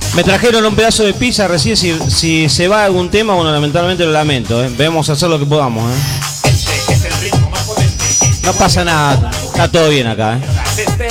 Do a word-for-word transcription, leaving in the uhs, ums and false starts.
Me trajeron un pedazo de pizza recién. Si, si se va algún tema, bueno, lamentablemente lo lamento. ¿eh? Debemos hacer lo que podamos. ¿eh? No pasa nada. Está todo bien acá. ¿eh?